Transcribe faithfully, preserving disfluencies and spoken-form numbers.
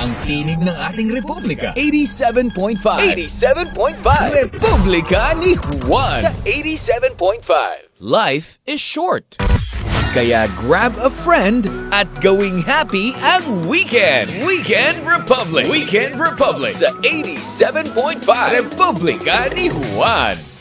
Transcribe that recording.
ang tinig ng ating Republika. eighty-seven point five. eighty-seven point five. Republika ni Juan. Sa eighty-seven point five. Life is short. Kaya grab a friend at gawing happy ang weekend. Weekend Republic. Weekend Republic. Sa eighty-seven point five. Republika ni Juan.